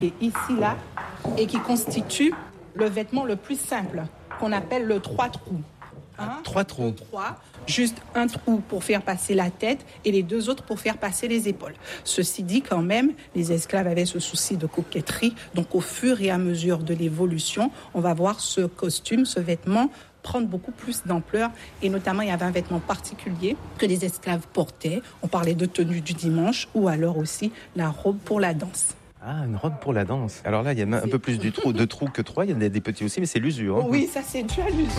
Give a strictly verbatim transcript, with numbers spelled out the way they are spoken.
Et ici, là, et qui constitue le vêtement le plus simple, qu'on appelle le trois trous. Hein, trois trous. Trois, juste un trou pour faire passer la tête et les deux autres pour faire passer les épaules. Ceci dit, quand même, les esclaves avaient ce souci de coquetterie. Donc, au fur et à mesure de l'évolution, on va voir ce costume, ce vêtement prendre beaucoup plus d'ampleur. Et notamment, il y avait un vêtement particulier que les esclaves portaient. On parlait de tenue du dimanche ou alors aussi la robe pour la danse. Ah, une robe pour la danse. Alors là, il y a un peu plus du trou, de trous que trois. Il y en a des petits aussi, mais c'est l'usure. Hein. Oui, ça c'est dû à l'usure.